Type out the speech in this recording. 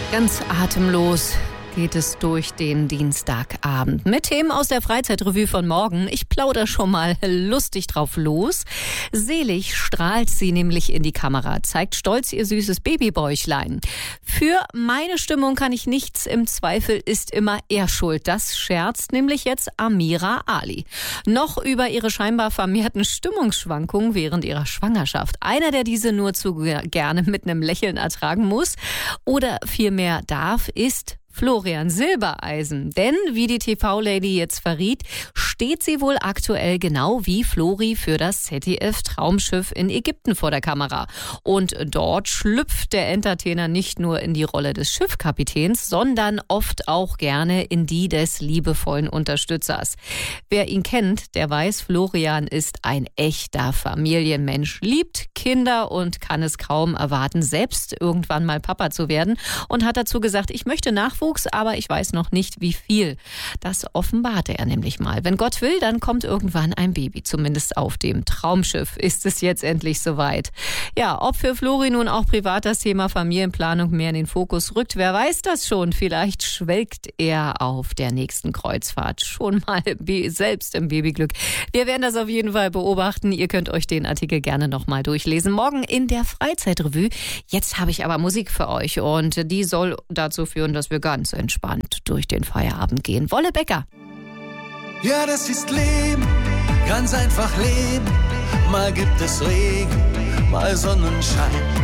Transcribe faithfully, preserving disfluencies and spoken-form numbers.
Ganz atemlos geht es durch den Dienstagabend mit Themen aus der Freizeitrevue von morgen. Ich plaudere schon mal lustig drauf los. Selig strahlt sie nämlich in die Kamera, zeigt stolz ihr süßes Babybäuchlein. Für meine Stimmung kann ich nichts, im Zweifel ist immer er schuld. Das scherzt nämlich jetzt Amira Ali. Noch über ihre scheinbar vermehrten Stimmungsschwankungen während ihrer Schwangerschaft. Einer, der diese nur zu gerne mit einem Lächeln ertragen muss oder vielmehr darf, ist Florian Silbereisen. Denn, wie die T V-Lady jetzt verriet, steht sie wohl aktuell genau wie Flori für das Z D F-Traumschiff in Ägypten vor der Kamera. Und dort schlüpft der Entertainer nicht nur in die Rolle des Schiffkapitäns, sondern oft auch gerne in die des liebevollen Unterstützers. Wer ihn kennt, der weiß, Florian ist ein echter Familienmensch, liebt Kinder und kann es kaum erwarten, selbst irgendwann mal Papa zu werden. Und hat dazu gesagt, ich möchte Nachwuchs, aber ich weiß noch nicht, wie viel. Das offenbarte er nämlich mal. Wenn Gott will, dann kommt irgendwann ein Baby. Zumindest auf dem Traumschiff ist es jetzt endlich soweit. Ja, ob für Flori nun auch privat das Thema Familienplanung mehr in den Fokus rückt, wer weiß das schon. Vielleicht schwelgt er auf der nächsten Kreuzfahrt schon mal selbst im Babyglück. Wir werden das auf jeden Fall beobachten. Ihr könnt euch den Artikel gerne nochmal durchlesen. Morgen in der Freizeitrevue. Jetzt habe ich aber Musik für euch und die soll dazu führen, dass wir ganz entspannt durch den Feierabend gehen. Wolle Becker. Ja, das ist Leben, ganz einfach Leben. Mal gibt es Regen, mal Sonnenschein.